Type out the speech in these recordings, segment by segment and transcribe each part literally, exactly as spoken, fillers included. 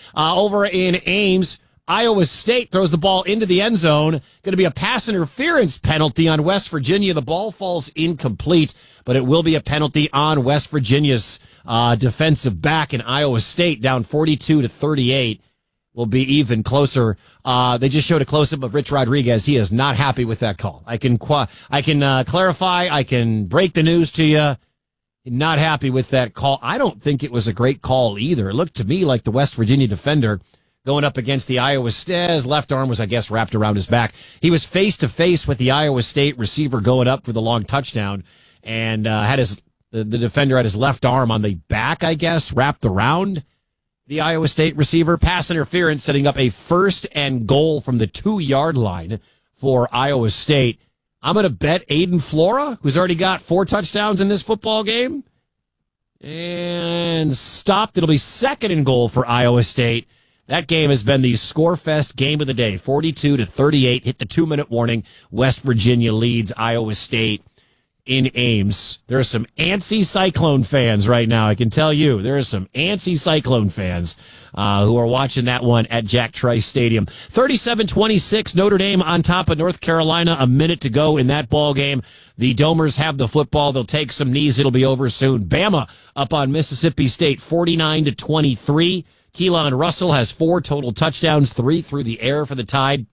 Uh, over in Ames, Iowa State throws the ball into the end zone. Going to be a pass interference penalty on West Virginia. The ball falls incomplete, but it will be a penalty on West Virginia's uh, defensive back, in Iowa State down forty-two to thirty-eight. Will be even closer. Uh, they just showed a close-up of Rich Rodriguez. He is not happy with that call. I can qu- I can uh, clarify. I can break the news to you. Not happy with that call. I don't think it was a great call either. It looked to me like the West Virginia defender going up against the Iowa State. His left arm was, I guess, wrapped around his back. He was face-to-face with the Iowa State receiver going up for the long touchdown, and uh, had his the, the defender had his left arm on the back, I guess, wrapped around the Iowa State receiver. Pass interference, setting up a first and goal from the two-yard line for Iowa State. I'm going to bet Aiden Flora, who's already got four touchdowns in this football game, and stopped. It'll be second and goal for Iowa State. That game has been the Scorefest game of the day. forty-two to thirty-eight. Hit the two-minute warning. West Virginia leads Iowa State in Ames. There are some antsy Cyclone fans right now, I can tell you. There are some antsy Cyclone fans uh, who are watching that one at Jack Trice Stadium. thirty-seven twenty-six, Notre Dame on top of North Carolina. A minute to go in that ball game. The Domers have the football. They'll take some knees. It'll be over soon. Bama up on Mississippi State, forty-nine to twenty-three. Keelan Russell has four total touchdowns, three through the air for the Tide,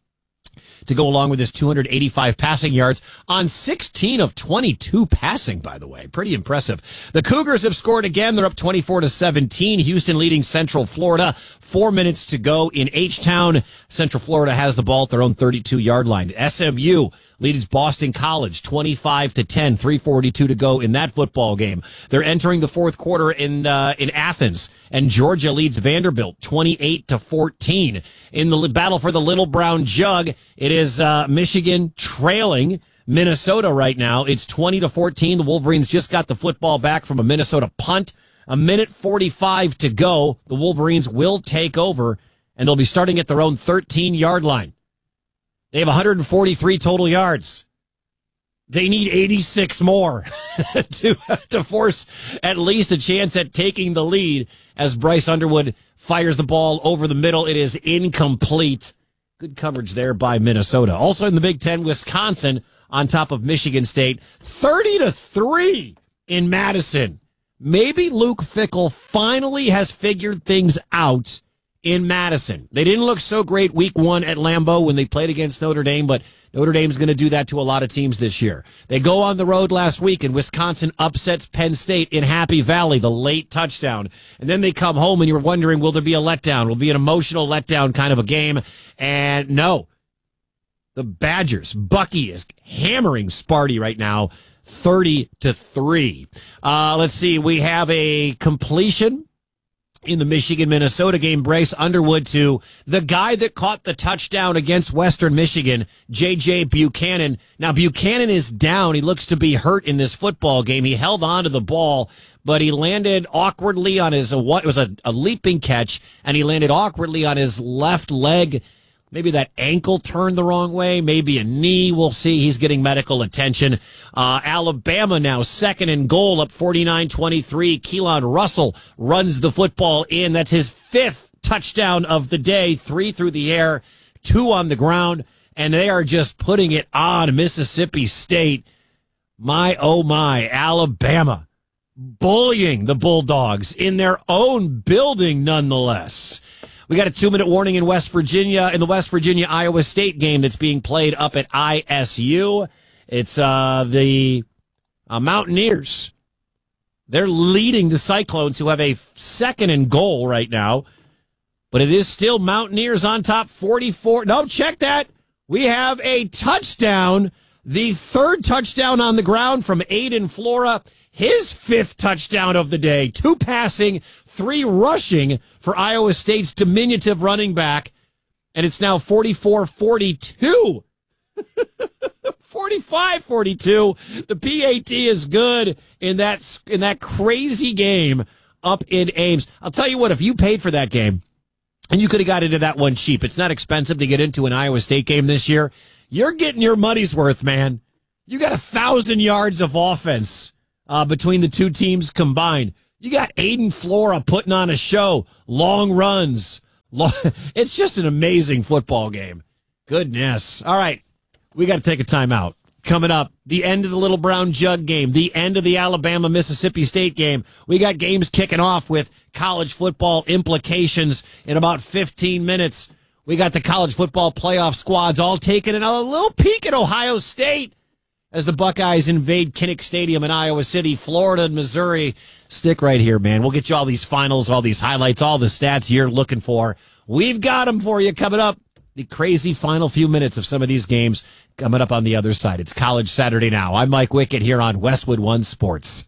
to go along with his two hundred eighty-five passing yards on sixteen of twenty-two passing, by the way. Pretty impressive. The Cougars have scored again. They're up twenty-four to seventeen. Houston leading Central Florida. Four minutes to go in H-Town. Central Florida has the ball at their own thirty-two-yard line. S M U leads Boston College twenty-five to ten. three forty-two to go in that football game. They're entering the fourth quarter in uh, in Athens, and Georgia leads Vanderbilt twenty-eight to fourteen. In the battle for the Little Brown Jug, it is uh, Michigan trailing Minnesota right now. It's twenty to fourteen. The Wolverines just got the football back from a Minnesota punt. A minute forty-five to go. The Wolverines will take over, and they'll be starting at their own thirteen-yard line. They have one hundred forty-three total yards. They need eighty-six more to, to force at least a chance at taking the lead as Bryce Underwood fires the ball over the middle. It is incomplete. Good coverage there by Minnesota. Also in the Big Ten, Wisconsin on top of Michigan State, thirty to three in Madison. Maybe Luke Fickell finally has figured things out in Madison. They didn't look so great week one at Lambeau when they played against Notre Dame, but Notre Dame's going to do that to a lot of teams this year. They go on the road last week, and Wisconsin upsets Penn State in Happy Valley, the late touchdown. And then they come home, and you're wondering, will there be a letdown? Will it be an emotional letdown kind of a game? And no. The Badgers, Bucky is hammering Sparty right now, thirty to three. Uh, let's see, we have a completion in the Michigan-Minnesota game. Bryce Underwood to the guy that caught the touchdown against Western Michigan, J J Buchanan. Now, Buchanan is down. He looks to be hurt in this football game. He held on to the ball, but he landed awkwardly on his, what it was a, a leaping catch, and he landed awkwardly on his left leg. Maybe that ankle turned the wrong way. Maybe a knee. We'll see. He's getting medical attention. Uh, Alabama now second and goal, up forty-nine twenty-three. Keelan Russell runs the football in. That's his fifth touchdown of the day. Three through the air, two on the ground. And they are just putting it on Mississippi State. My, oh my, Alabama bullying the Bulldogs in their own building nonetheless. We got a two-minute warning in West Virginia, in the West Virginia-Iowa State game that's being played up at I S U. It's uh, the uh, Mountaineers. They're leading the Cyclones, who have a second and goal right now. But it is still Mountaineers on top, forty-four. No, check that. We have a touchdown, the third touchdown on the ground from Aiden Flora. His fifth touchdown of the day, two passing, three rushing for Iowa State's diminutive running back. And it's now forty-four forty-two. forty-five forty-two. The P A T is good in that, in that crazy game up in Ames. I'll tell you what, if you paid for that game, and you could have got into that one cheap, it's not expensive to get into an Iowa State game this year, you're getting your money's worth, man. You got a thousand yards of offense Uh, between the two teams combined. You got Aiden Flora putting on a show. Long runs, It's just an amazing football game. Goodness. All right. We got to take a timeout. Coming up, the end of the Little Brown Jug game, the end of the Alabama-Mississippi State game. We got games kicking off with college football implications in about fifteen minutes. We got the college football playoff squads all taking a little peek at Ohio State as the Buckeyes invade Kinnick Stadium in Iowa City, Florida, and Missouri. Stick right here, man. We'll get you all these finals, all these highlights, all the stats you're looking for. We've got them for you coming up. The crazy final few minutes of some of these games coming up on the other side. It's College Saturday now. I'm Mike Wickett here on Westwood One Sports.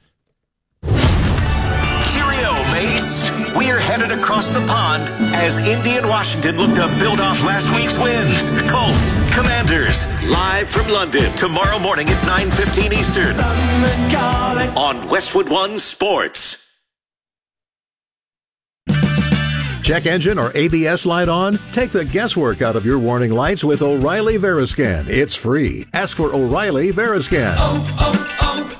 Cheerio, mates. We're headed across the pond as Indy and Washington look to build off last week's wins. Colts, Commanders, live from London tomorrow morning at nine fifteen Eastern on Westwood One Sports. Check engine or A B S light on? Take the guesswork out of your warning lights with O'Reilly Veriscan. It's free. Ask for O'Reilly Veriscan. Oh,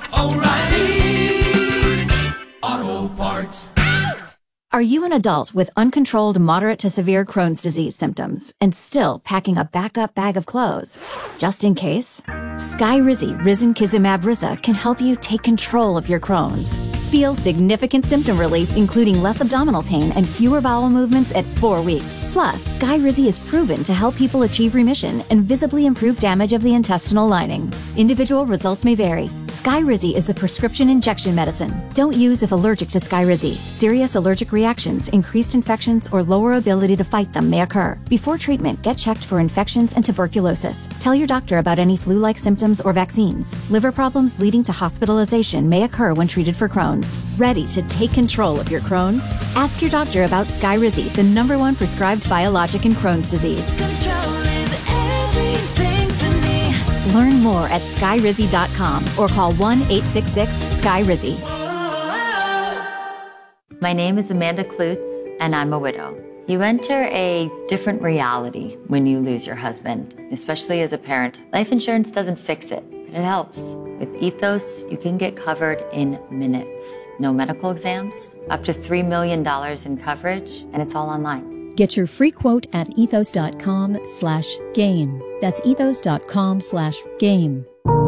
oh, oh, O'Reilly Auto Parts. Are you an adult with uncontrolled moderate to severe Crohn's disease symptoms and still packing a backup bag of clothes? Just in case? Skyrizi Risankizumab Riza can help you take control of your Crohn's. Feel significant symptom relief, including less abdominal pain and fewer bowel movements at four weeks. Plus, Skyrizi is proven to help people achieve remission and visibly improve damage of the intestinal lining. Individual results may vary. Skyrizi is a prescription injection medicine. Don't use if allergic to Skyrizi. Serious allergic reactions, increased infections, or lower ability to fight them may occur. Before treatment, get checked for infections and tuberculosis. Tell your doctor about any flu-like symptoms or vaccines. Liver problems leading to hospitalization may occur when treated for Crohn's. Ready to take control of your Crohn's? Ask your doctor about Skyrizi, the number one prescribed biologic in Crohn's disease. Control is everything to me. Learn more at skyrizi dot com or call one eight six six Skyrizi. My name is Amanda Klutz, and I'm a widow. You enter a different reality when you lose your husband, especially as a parent. Life insurance doesn't fix it, but it helps. With Ethos, you can get covered in minutes. No medical exams, up to three million dollars in coverage, and it's all online. Get your free quote at ethos.com slash game. That's ethos.com slash game.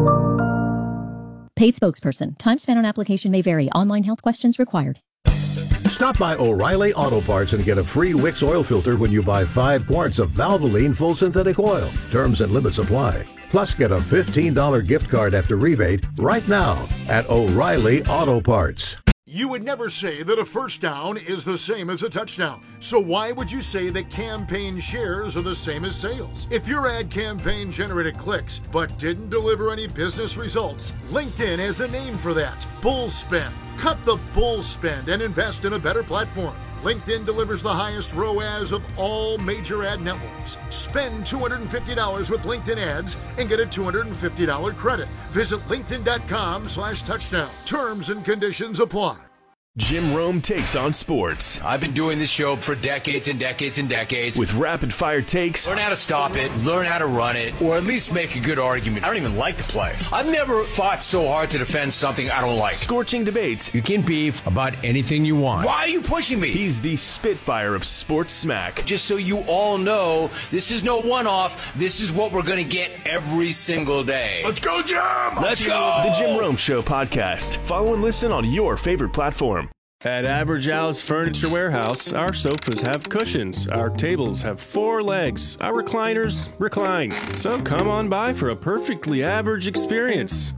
Paid spokesperson. Time spent on application may vary. Online health questions required. Stop by O'Reilly Auto Parts and get a free Wix oil filter when you buy five quarts of Valvoline full synthetic oil. Terms and limits apply. Plus, get a fifteen dollars gift card after rebate right now at O'Reilly Auto Parts. You would never say that a first down is the same as a touchdown. So why would you say that campaign shares are the same as sales? If your ad campaign generated clicks but didn't deliver any business results, LinkedIn has a name for that. Bull spend. Cut the bull spend and invest in a better platform. LinkedIn delivers the highest R O A S of all major ad networks. Spend two hundred fifty dollars with LinkedIn ads and get a two hundred fifty dollars credit. Visit linkedin.com slash touchdown. Terms and conditions apply. Jim Rome takes on sports. I've been doing this show for decades and decades and decades. With rapid-fire takes. Learn how to stop it, learn how to run it, or at least make a good argument. I don't even like to play. I've never fought so hard to defend something I don't like. Scorching debates. You can beef about anything you want. Why are you pushing me? He's the Spitfire of sports smack. Just so you all know, this is no one-off. This is what we're going to get every single day. Let's go, Jim! Let's go! The Jim Rome Show podcast. Follow and listen on your favorite platform. At Average Al's Furniture Warehouse, our sofas have cushions, our tables have four legs, our recliners recline. So come on by for a perfectly average experience.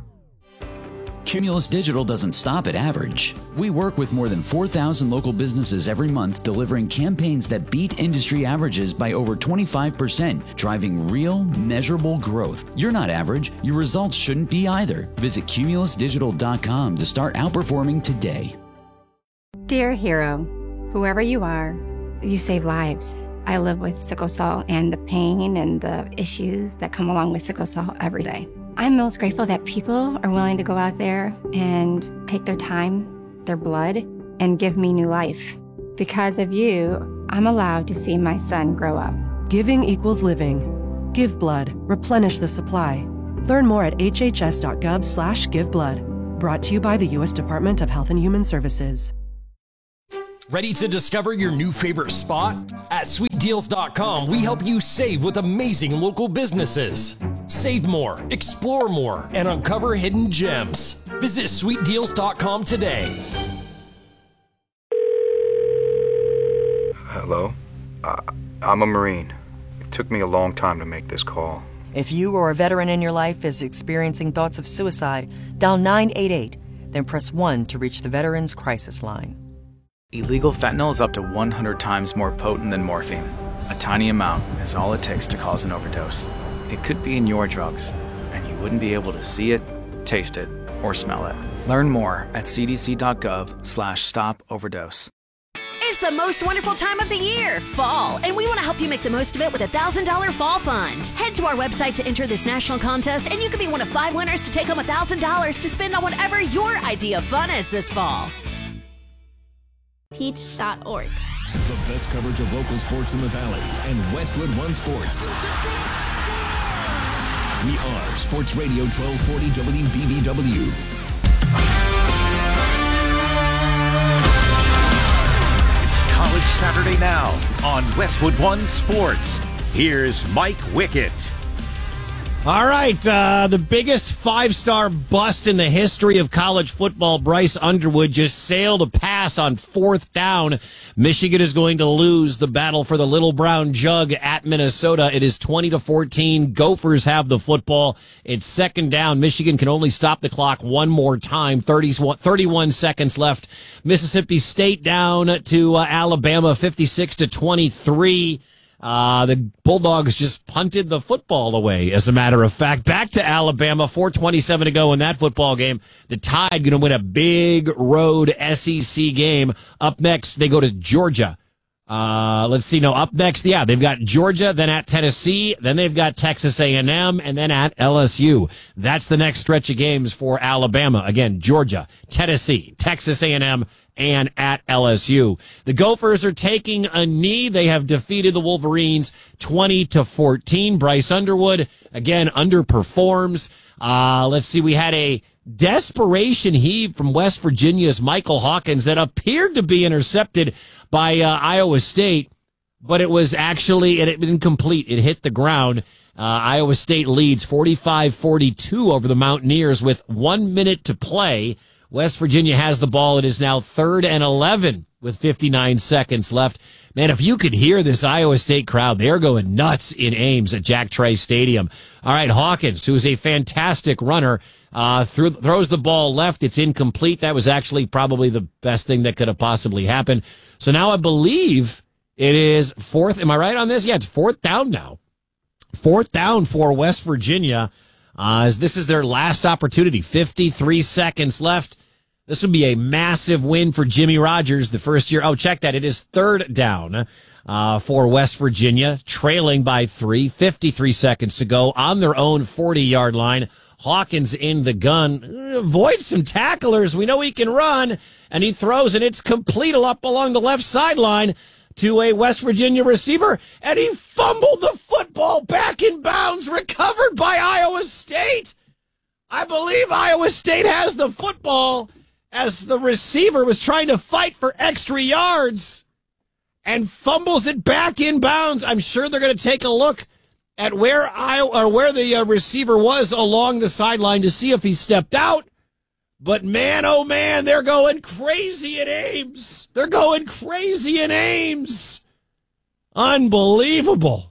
Cumulus Digital doesn't stop at average. We work with more than four thousand local businesses every month, delivering campaigns that beat industry averages by over twenty-five percent, driving real, measurable growth. You're not average. Your results shouldn't be either. Visit cumulus digital dot com to start outperforming today. Dear hero, whoever you are, you save lives. I live with sickle cell and the pain and the issues that come along with sickle cell every day. I'm most grateful that people are willing to go out there and take their time, their blood, and give me new life. Because of you, I'm allowed to see my son grow up. Giving equals living. Give blood. Replenish the supply. Learn more at hhs.gov slash give blood. Brought to you by the U S Department of Health and Human Services. Ready to discover your new favorite spot? At Sweet sweet deals dot com, we help you save with amazing local businesses. Save more, explore more, and uncover hidden gems. Visit sweet deals dot com today. Hello? Uh, I'm a Marine. It took me a long time to make this call. If you or a veteran in your life is experiencing thoughts of suicide, dial nine eight eight, then press one to reach the Veterans Crisis Line. Illegal fentanyl is up to one hundred times more potent than morphine. A tiny amount is all it takes to cause an overdose. It could be in your drugs, and you wouldn't be able to see it, taste it, or smell it. Learn more at c d c dot gov slash stop overdose. It's the most wonderful time of the year, fall, and we want to help you make the most of it with a one thousand dollars Fall Fund. Head to our website to enter this national contest, and you could be one of five winners to take home one thousand dollars to spend on whatever your idea of fun is this fall. teach dot org. The best coverage of local sports in the Valley and Westwood One Sports. We are Sports Radio twelve forty W B B W. College Saturday now on Westwood One Sports. Here's Mike Wickett. All right, uh, the biggest five-star bust in the history of college football, Bryce Underwood, just sailed a pass on fourth down. Michigan is going to lose the battle for the Little Brown Jug at Minnesota. It is twenty to fourteen. Gophers have the football. It's second down. Michigan can only stop the clock one more time. thirty, thirty-one seconds left. Mississippi State down to uh, Alabama, fifty-six to twenty-three. Uh, the Bulldogs just punted the football away, as a matter of fact. Back to Alabama, four twenty-seven to go in that football game. The Tide going to win a big road S E C game. Up next, they go to Georgia. Uh, let's see. No, up next, yeah, they've got Georgia, then at Tennessee, then they've got Texas A and M, and then at L S U. That's the next stretch of games for Alabama. Again, Georgia, Tennessee, Texas A and M, and at L S U. The Gophers are taking a knee. They have defeated the Wolverines twenty to fourteen. Bryce Underwood, again, underperforms. Uh, let's see. We had a desperation heave from West Virginia's Michael Hawkins that appeared to be intercepted by uh, Iowa State, but it was actually it, incomplete. It hit the ground. Uh, Iowa State leads forty-five forty-two over the Mountaineers with one minute to play. West Virginia has the ball. It is now third and eleven with fifty-nine seconds left. Man, if you could hear this Iowa State crowd, they're going nuts in Ames at Jack Trice Stadium. All right, Hawkins, who is a fantastic runner, uh, threw, throws the ball left. It's incomplete. That was actually probably the best thing that could have possibly happened. So now I believe it is fourth. Am I right on this? Yeah, it's fourth down now. Fourth down for West Virginia. Uh, as this is their last opportunity. fifty-three seconds left. This would be a massive win for Jimmy Rogers the first year. Oh, check that. It is third down uh, for West Virginia, trailing by three. fifty-three seconds to go on their own forty-yard line. Hawkins in the gun. Avoids some tacklers. We know he can run. And he throws, and it's complete up along the left sideline to a West Virginia receiver, and he fumbled the football back in bounds, recovered by Iowa State. I believe Iowa State has the football as the receiver was trying to fight for extra yards and fumbles it back in bounds. I'm sure they're going to take a look at where Iowa, or where the uh, receiver was along the sideline to see if he stepped out. But man, oh man, they're going crazy in Ames. They're going crazy in Ames. Unbelievable.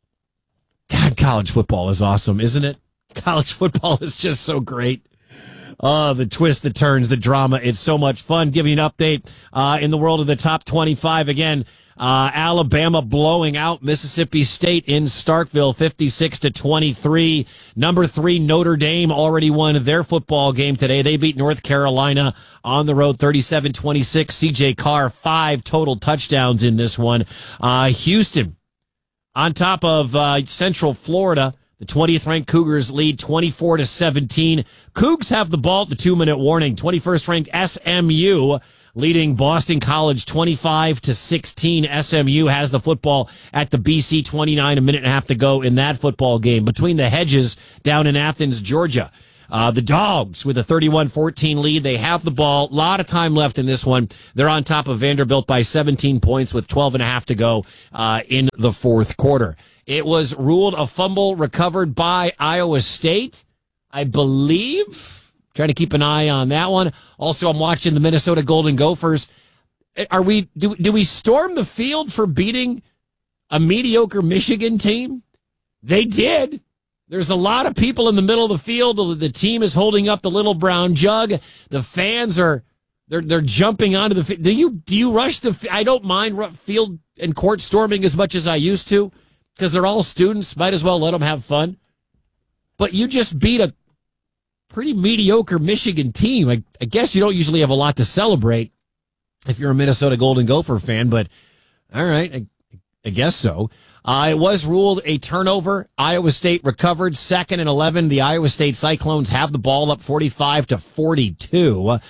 God, college football is awesome, isn't it? College football is just so great. Uh, the twists, the turns, the drama. It's so much fun. Giving you an update uh, in the world of the top twenty-five again. Uh, Alabama blowing out Mississippi State in Starkville, fifty-six to twenty-three. Number three, Notre Dame already won their football game today. They beat North Carolina on the road, thirty-seven twenty-six. C J Carr, five total touchdowns in this one. Uh, Houston on top of uh, Central Florida. The twentieth ranked Cougars lead twenty-four to seventeen. Cougs have the ball at the two-minute warning. twenty-first ranked S M U leading Boston College twenty-five to sixteen. S M U has the football at the B C twenty-nine, a minute and a half to go in that football game. Between the hedges down in Athens, Georgia. Uh, the Dogs with a thirty-one fourteen lead. They have the ball. A lot of time left in this one. They're on top of Vanderbilt by seventeen points with twelve and a half to go uh, in the fourth quarter. It was ruled a fumble recovered by Iowa State, I believe. Trying to keep an eye on that one. Also, I'm watching the Minnesota Golden Gophers. Are we do, do we storm the field for beating a mediocre Michigan team? They did. There's a lot of people in the middle of the field. The team is holding up the little brown jug. The fans are they're they're jumping onto the field. Do you do you rush the? I don't mind field and court storming as much as I used to because they're all students. Might as well let them have fun. But you just beat a pretty mediocre Michigan team. I, I guess you don't usually have a lot to celebrate if you're a Minnesota Golden Gopher fan. But all right, I, I guess so. Uh, it was ruled a turnover. Iowa State recovered second and eleven. The Iowa State Cyclones have the ball up forty-five to forty-two. Uh,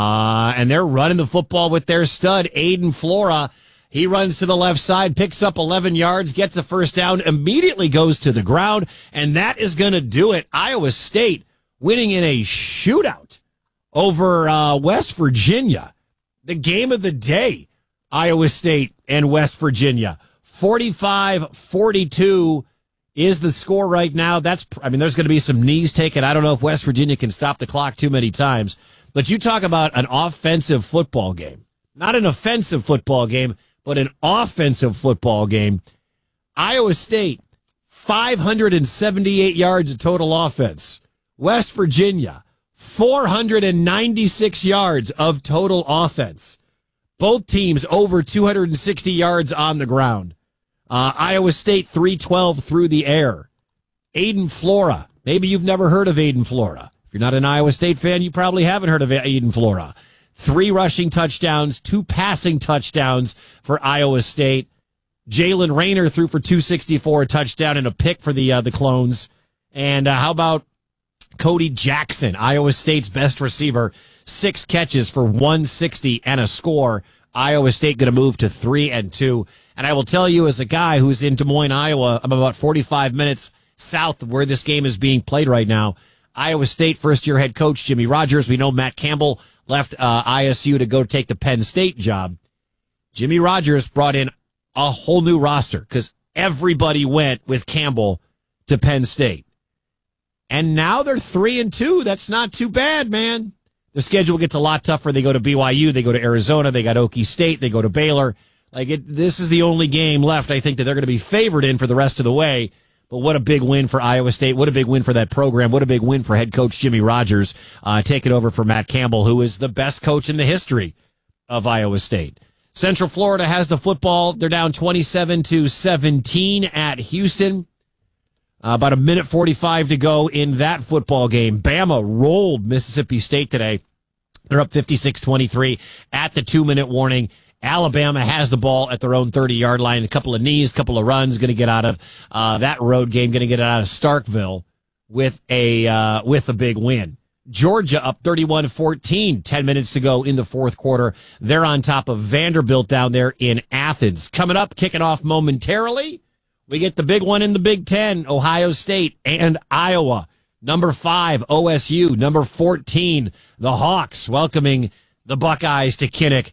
and they're running the football with their stud, Aiden Flora. He runs to the left side, picks up eleven yards, gets a first down, immediately goes to the ground. And that is going to do it. Iowa State winning in a shootout over uh, West Virginia. The game of the day, Iowa State and West Virginia. forty-five forty-two is the score right now. That's, I mean, there's going to be some knees taken. I don't know if West Virginia can stop the clock too many times. But you talk about an offensive football game. Not an offensive football game, but an offensive football game. Iowa State, five hundred seventy-eight yards of total offense. West Virginia, four hundred ninety-six yards of total offense. Both teams over two hundred sixty yards on the ground. Uh, Iowa State, three twelve through the air. Aiden Flora. Maybe you've never heard of Aiden Flora. If you're not an Iowa State fan, you probably haven't heard of Aiden Flora. Three rushing touchdowns, two passing touchdowns for Iowa State. Jalen Rayner threw for two sixty-four, a touchdown and a pick for the uh, the Clones. And uh, how about Cody Jackson, Iowa State's best receiver, six catches for one sixty and a score. Iowa State going to move to three and two. And I will tell you, as a guy who's in Des Moines, Iowa, I'm about forty-five minutes south of where this game is being played right now. Iowa State first-year head coach Jimmy Rogers. We know Matt Campbell left uh, I S U to go take the Penn State job. Jimmy Rogers brought in a whole new roster because everybody went with Campbell to Penn State. And now they're three and two. That's not too bad, man. The schedule gets a lot tougher. They go to B Y U, they go to Arizona, they got Okie State, they go to Baylor. Like it, this is the only game left, I think, that they're going to be favored in for the rest of the way. But what a big win for Iowa State. What a big win for that program. What a big win for head coach Jimmy Rogers, uh, taking over for Matt Campbell, who is the best coach in the history of Iowa State. Central Florida has the football. They're down twenty-seven to seventeen at Houston. Uh, about a minute forty-five to go in that football game. Bama rolled Mississippi State today. They're up fifty-six twenty-three at the two-minute warning. Alabama has the ball at their own thirty-yard line. A couple of knees, a couple of runs, going to get out of uh, that road game, going to get out of Starkville with a uh, with a big win. Georgia up thirty-one fourteen, ten minutes to go in the fourth quarter. They're on top of Vanderbilt down there in Athens. Coming up, kicking off momentarily, we get the big one in the Big Ten, Ohio State and Iowa. Number five, O S U. Number fourteen, the Hawks, welcoming the Buckeyes to Kinnick.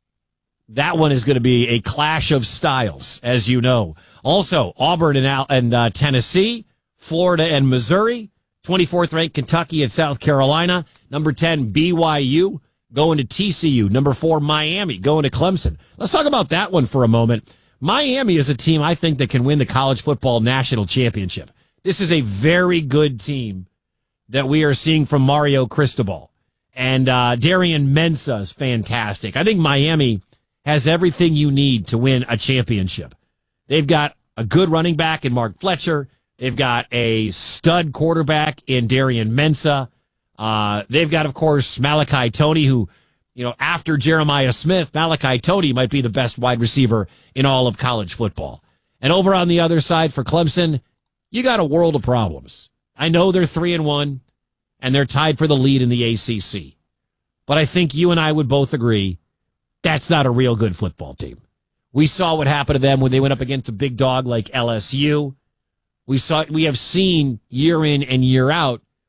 That one is going to be a clash of styles, as you know. Also, Auburn and, Al- and uh, Tennessee, Florida and Missouri, twenty-fourth ranked Kentucky and South Carolina, number ten, B Y U, going to T C U, number four, Miami, going to Clemson. Let's talk about that one for a moment. Miami is a team I think that can win the college football national championship. This is a very good team that we are seeing from Mario Cristobal. And uh, Darian Mensah is fantastic. I think Miami has everything you need to win a championship. They've got a good running back in Mark Fletcher. They've got a stud quarterback in Darian Mensah. Uh, they've got, of course, Malachi Toney, who, you know, after Jeremiah Smith, Malachi Toney might be the best wide receiver in all of college football. And over on the other side for Clemson, you got a world of problems. I know they're three and one, and they're tied for the lead in the A C C. But I think you and I would both agree that's not a real good football team. We saw what happened to them when they went up against a big dog like L S U. We saw, we have seen year in and year out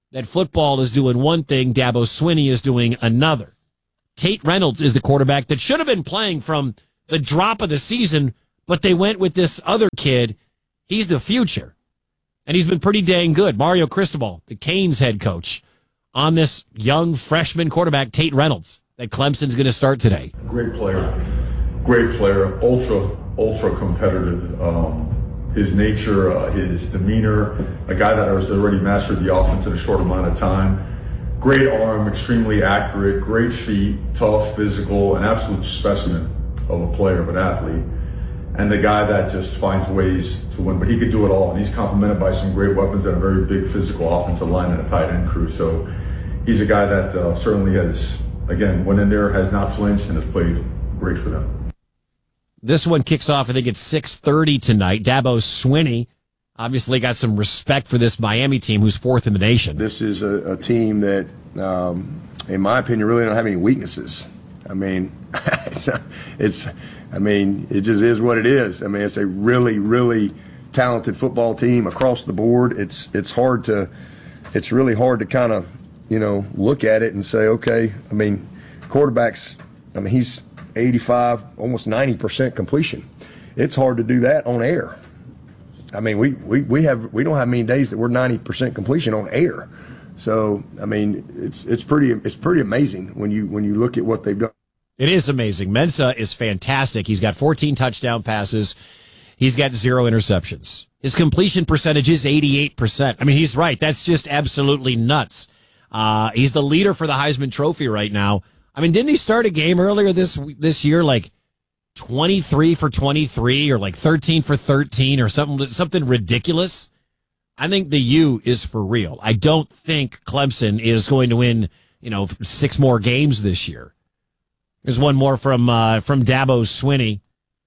that football is doing one thing, Dabo Swinney is doing another. Tate Reynolds is the quarterback that should have been playing from the drop of the season, but they went with this other kid. He's the future, and he's been pretty dang good. Mario Cristobal, the Canes head coach, on this young freshman quarterback, Tate Reynolds, that Clemson's going to start today. Great player, great player, ultra, ultra competitive. Um, his nature, uh, his demeanor, a guy that has already mastered the offense in a short amount of time. Great arm, extremely accurate, great feet, tough, physical, an absolute specimen of a player, of an athlete. And the guy that just finds ways to win. But he could do it all. And he's complemented by some great weapons and a very big physical offensive line and a tight end crew. So he's a guy that uh, certainly has, again, went in there, has not flinched, and has played great for them. This one kicks off, I think it's six thirty tonight. Dabo Swinney obviously got some respect for this Miami team, who's fourth in the nation. This is a, a team that, um, in my opinion, really don't have any weaknesses. I mean, it's, it's, I mean, it just is what it is. I mean, it's a really, really talented football team across the board. It's, it's hard to, it's really hard to kind of, you know, look at it and say, okay, I mean, quarterbacks, I mean, he's eighty-five, almost ninety percent completion. It's hard to do that on air. I mean, we, we, we have, we don't have many days that we're ninety percent completion on air. So, I mean, it's, it's pretty, it's pretty amazing when you, when you look at what they've done. It is amazing. Mensah is fantastic. He's got fourteen touchdown passes. He's got zero interceptions. His completion percentage is eighty-eight percent. I mean, he's right. That's just absolutely nuts. Uh, he's the leader for the Heisman Trophy right now. I mean, didn't he start a game earlier this this year, like twenty-three for twenty-three or like thirteen for thirteen or something, something ridiculous? I think the U is for real. I don't think Clemson is going to win, you know, six more games this year. There's one more from uh, from Dabo Swinney.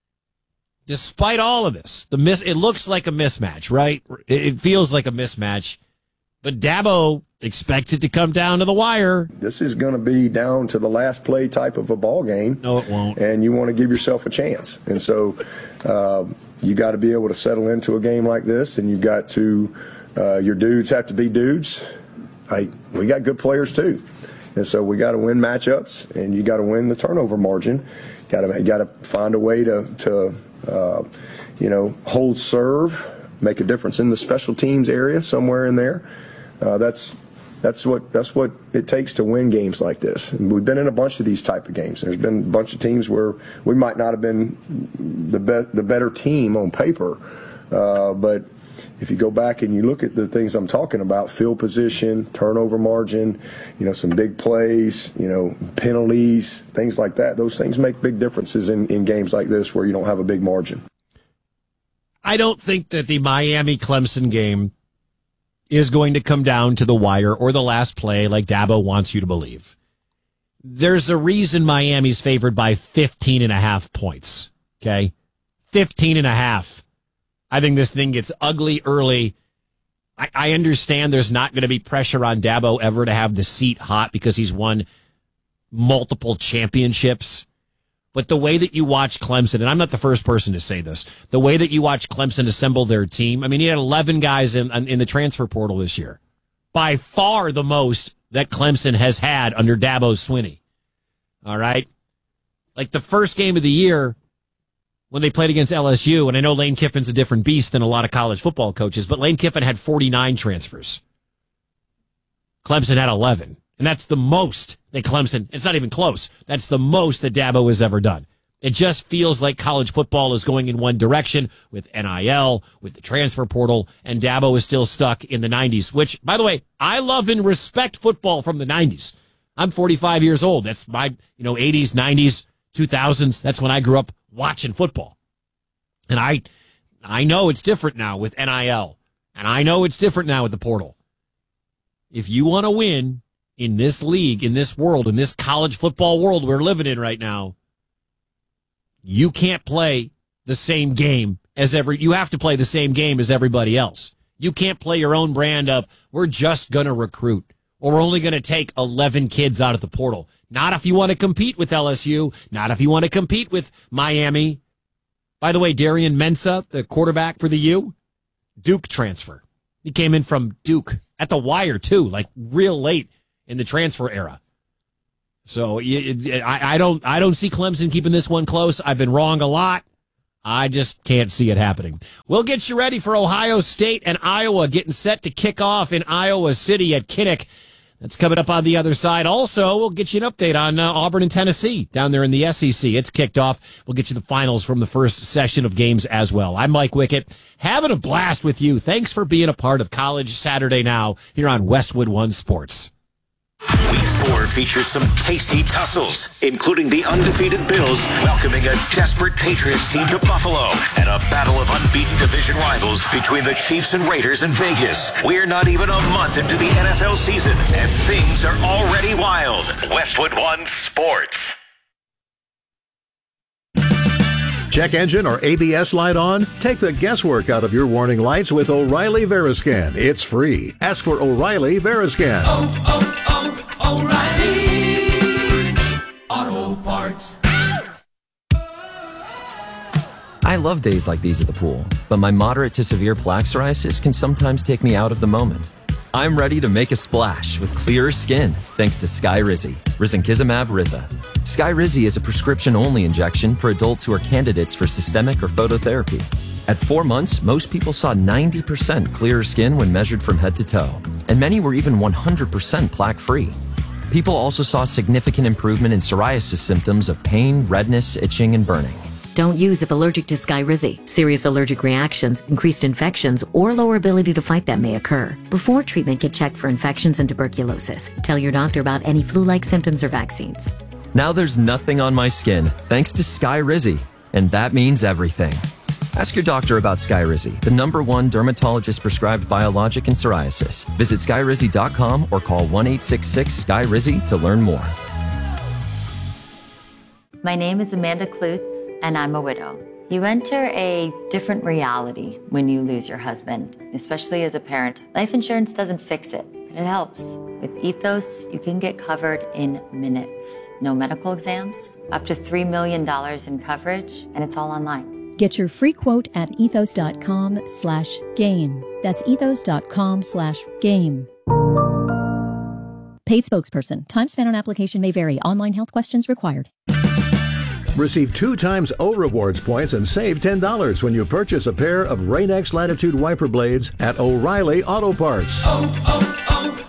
Despite all of this, the miss it looks like a mismatch, right? It feels like a mismatch. But Dabo expects it to come down to the wire. This is going to be down to the last play type of a ball game. No, it won't. And you want to give yourself a chance. And so uh, you got to be able to settle into a game like this, and you've got to, uh, your dudes have to be dudes. Like, we got good players too. And so we got to win matchups, and you got to win the turnover margin. Got to got to find a way to to uh, you know, hold serve, make a difference in the special teams area somewhere in there. Uh, that's that's what that's what it takes to win games like this. And we've been in a bunch of these type of games. There's been a bunch of teams where we might not have been the be- the better team on paper, uh, but if you go back and you look at the things I'm talking about, field position, turnover margin, you know, some big plays, you know, penalties, things like that, those things make big differences in, in games like this where you don't have a big margin. I don't think that the Miami-Clemson game is going to come down to the wire or the last play like Dabo wants you to believe. There's a reason Miami's favored by fifteen and a half points, okay? fifteen and a half. I think this thing gets ugly early. I, I understand there's not going to be pressure on Dabo ever to have the seat hot because he's won multiple championships. But the way that you watch Clemson, and I'm not the first person to say this, the way that you watch Clemson assemble their team, I mean, he had eleven guys in, in the transfer portal this year. By far the most that Clemson has had under Dabo Swinney. All right? Like the first game of the year, when they played against L S U, and I know Lane Kiffin's a different beast than a lot of college football coaches, but Lane Kiffin had forty-nine transfers. Clemson had eleven. And that's the most that Clemson, it's not even close, that's the most that Dabo has ever done. It just feels like college football is going in one direction with N I L, with the transfer portal, and Dabo is still stuck in the nineties, which, by the way, I love and respect football from the nineties. I'm forty-five years old. That's my, you know, eighties, nineties, two thousands. That's when I grew up watching football. And I I know it's different now with N I L. And I know it's different now with the portal. If you want to win in this league, in this world, in this college football world we're living in right now, you can't play the same game as every, you have to play the same game as everybody else. You can't play your own brand of, we're just going to recruit, or we're only going to take eleven kids out of the portal. Not if you want to compete with L S U. Not if you want to compete with Miami. By the way, Darian Mensah, the quarterback for the U, Duke transfer. He came in from Duke. at the wire, too, like real late in the transfer era. So it, it, I, I don't I don't see Clemson keeping this one close. I've been wrong a lot. I just can't see it happening. We'll get you ready for Ohio State and Iowa getting set to kick off in Iowa City at Kinnick. That's coming up on the other side. Also, we'll get you an update on uh, Auburn and Tennessee down there in the S E C. It's kicked off. We'll get you the finals from the first session of games as well. I'm Mike Wickett, having a blast with you. Thanks for being a part of College Saturday Now here on Westwood One Sports. Week four features some tasty tussles, including the undefeated Bills welcoming a desperate Patriots team to Buffalo and a battle of unbeaten division rivals between the Chiefs and Raiders in Vegas. We're not even a month into the N F L season, and things are already wild. Westwood One Sports. Check engine or A B S light on? Take the guesswork out of your warning lights with O'Reilly Veriscan. It's free. Ask for O'Reilly Veriscan. Oh, oh, oh, O'Reilly Auto Parts. I love days like these at the pool, but my moderate to severe plaque psoriasis can sometimes take me out of the moment. I'm ready to make a splash with clearer skin thanks to Skyrizi, Risankizumab Riza. Skyrizi is a prescription-only injection for adults who are candidates for systemic or phototherapy. At four months, most people saw ninety percent clearer skin when measured from head to toe, and many were even one hundred percent plaque-free. People also saw significant improvement in psoriasis symptoms of pain, redness, itching, and burning. Don't use if allergic to Skyrizi. Serious allergic reactions, increased infections, or lower ability to fight them may occur. Before treatment, get checked for infections and tuberculosis. Tell your doctor about any flu-like symptoms or vaccines. Now there's nothing on my skin thanks to Skyrizi, and that means everything. Ask your doctor about Skyrizi, the number one dermatologist-prescribed biologic in psoriasis. Visit Skyrizi dot com or call one eight six six S K Y R I Z Y to learn more. My name is Amanda Klutz, and I'm a widow. You enter a different reality when you lose your husband, especially as a parent. Life insurance doesn't fix it, but it helps. With Ethos, you can get covered in minutes. No medical exams, up to three million dollars in coverage, and it's all online. Get your free quote at ethos.com slash game. That's ethos.com slash game. Paid spokesperson. Time spent on application may vary. Online health questions required. Receive two times O Rewards points and save ten dollars when you purchase a pair of Rain-X Latitude wiper blades at O'Reilly Auto Parts. Oh,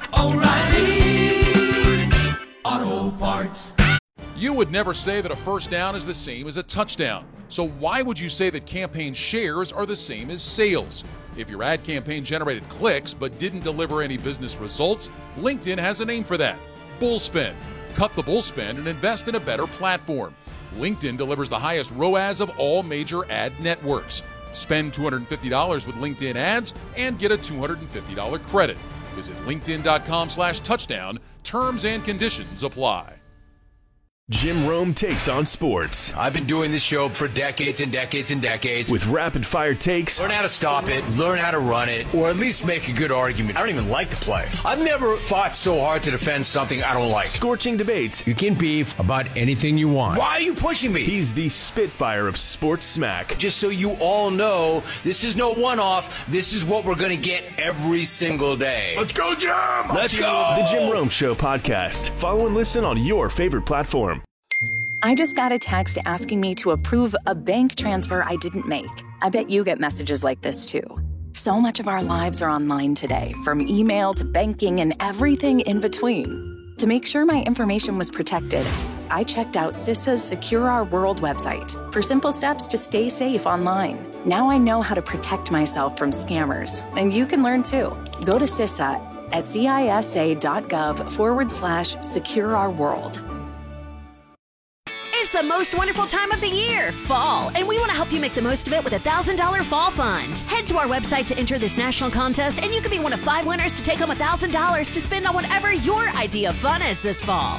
oh, oh, O'Reilly Auto Parts. You would never say that a first down is the same as a touchdown. So why would you say that campaign shares are the same as sales? If your ad campaign generated clicks but didn't deliver any business results, LinkedIn has a name for that: Bullspend. Cut the bullspend and invest in a better platform. LinkedIn delivers the highest R O A S of all major ad networks. Spend two hundred fifty dollars with LinkedIn ads and get a two hundred fifty dollars credit. Visit linkedin.com slash touchdown. Terms and conditions apply. Jim Rome takes on sports. I've been doing this show for decades and decades and decades. With rapid-fire takes. Learn how to stop it, learn how to run it, or at least make a good argument. I don't even like to play. I've never fought so hard to defend something I don't like. Scorching debates. You can beef about anything you want. Why are you pushing me? He's the Spitfire of sports smack. Just so you all know, this is no one-off. This is what we're going to get every single day. Let's go, Jim! Let's go! The Jim Rome Show podcast. Follow and listen on your favorite platform. I just got a text asking me to approve a bank transfer I didn't make. I bet you get messages like this too. So much of our lives are online today, from email to banking and everything in between. To make sure my information was protected, I checked out CISA's Secure Our World website for simple steps to stay safe online. Now I know how to protect myself from scammers, and you can learn too. Go to CISA at cisa.gov forward slash secure our world. It's the most wonderful time of the year, fall, and we want to help you make the most of it with a one thousand dollars fall fund. Head to our website to enter this national contest, and you could be one of five winners to take home one thousand dollars to spend on whatever your idea of fun is this fall.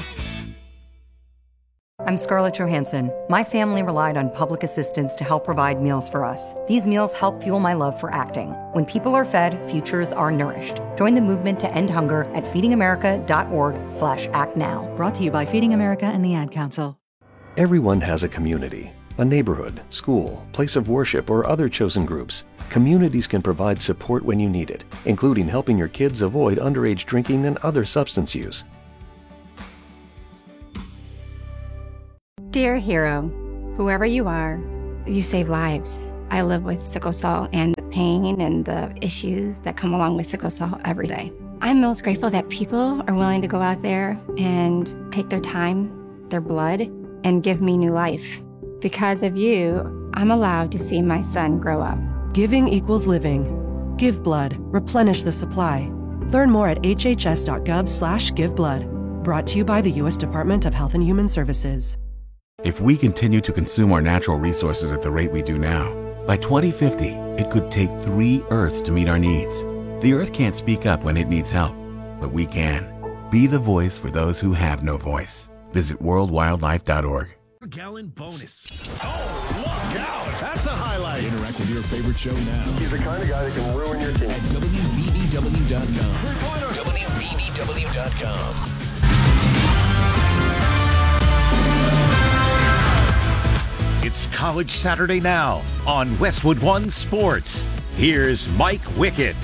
I'm Scarlett Johansson. My family relied on public assistance to help provide meals for us. These meals help fuel my love for acting. When people are fed, futures are nourished. Join the movement to end hunger at feedingamerica.org slash act now. Brought to you by Feeding America and the Ad Council. Everyone has a community. a neighborhood, school, place of worship, or other chosen groups, communities can provide support when you need it, including helping your kids avoid underage drinking and other substance use. Dear hero, whoever you are, you save lives. I live with sickle cell and the pain and the issues that come along with sickle cell every day. I'm most grateful that people are willing to go out there and take their time, their blood, and give me new life. Because of you, I'm allowed to see my son grow up. Giving equals living. Give blood. Replenish the supply. Learn more at hhs.gov slash giveblood. Brought to you by the U S Department of Health and Human Services. If we continue to consume our natural resources at the rate we do now, by twenty fifty, it could take three Earths to meet our needs. The Earth can't speak up when it needs help, but we can. Be the voice for those who have no voice. Visit world wildlife dot org. Gallon bonus. Oh, look out! That's a highlight. Interact with your favorite show now. He's the kind of guy that can ruin your team. At W B B W dot com. W B B W dot com. It's College Saturday now on Westwood One Sports. Here's Mike Wickett.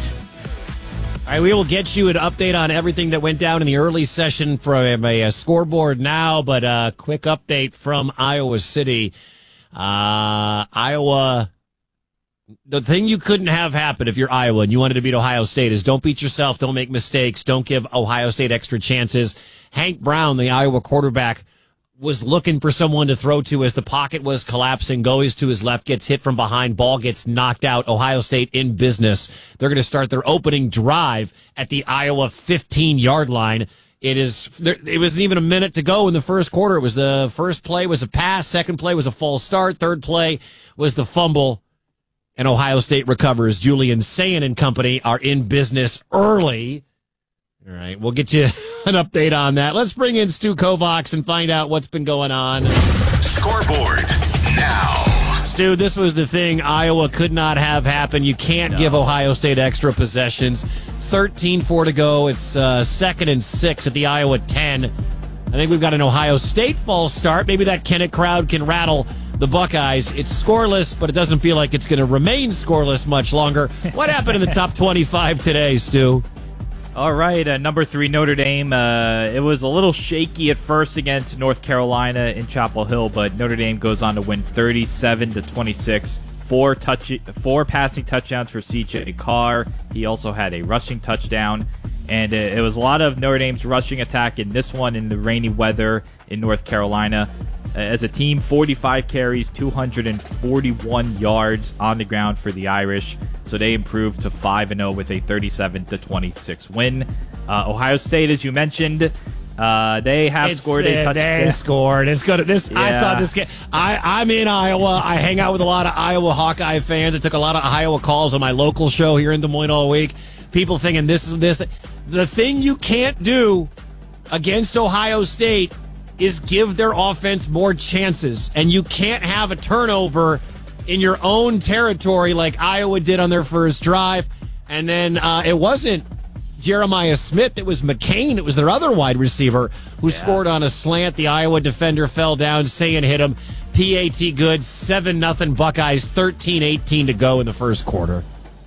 All right, we will get you an update on everything that went down in the early session from a, a scoreboard now, but a quick update from Iowa City. Uh, Iowa, the thing you couldn't have happen if you're Iowa and you wanted to beat Ohio State is don't beat yourself, don't make mistakes, don't give Ohio State extra chances. Hank Brown, the Iowa quarterback, was looking for someone to throw to as the pocket was collapsing, goes to his left, gets hit from behind, ball gets knocked out. Ohio State in business. They're going to start their opening drive at the Iowa fifteen-yard line. It is. There, it wasn't even a minute to go in the first quarter. It was the first play was a pass, second play was a false start, third play was the fumble, and Ohio State recovers. Julian Sayin and company are in business early. All right, we'll get you an update on that. Let's bring in Stu Kovacs and find out what's been going on. Scoreboard now. Stu, this was the thing Iowa could not have happen. You can't no. give Ohio State extra possessions. thirteen four to go. It's uh, second and six at the Iowa ten. I think we've got an Ohio State false start. Maybe that Kennett crowd can rattle the Buckeyes. It's scoreless, but it doesn't feel like it's going to remain scoreless much longer. What happened in the top twenty-five today, Stu? All right, uh, number three, Notre Dame. Uh, it was a little shaky at first against North Carolina in Chapel Hill, but Notre Dame goes on to win thirty-seven to twenty-six. Four touch, four passing touchdowns for C J Carr. He also had a rushing touchdown, and it, it was a lot of Notre Dame's rushing attack in this one in the rainy weather in North Carolina. Uh, as a team, forty-five carries, two hundred forty-one yards on the ground for the Irish. So they improved to five and oh with a thirty-seven to twenty-six win. Uh, Ohio State, as you mentioned, uh, they have it's, scored a uh, touchdown. They scored. It's good. This yeah. I thought this game. I I'm in Iowa. I hang out with a lot of Iowa Hawkeye fans. I took a lot of Iowa calls on my local show here in Des Moines all week. People thinking this is this. The thing you can't do against Ohio State is give their offense more chances, and you can't have a turnover in your own territory like Iowa did on their first drive. And then uh, it wasn't Jeremiah Smith, it was McCain. It was their other wide receiver who yeah. scored on a slant. The Iowa defender fell down. Sayin hit him. P A T good. seven nothing Buckeyes. thirteen eighteen to go in the first quarter.